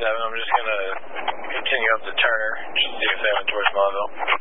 I'm just going to continue up to Turner, just see if they went towards Smallville.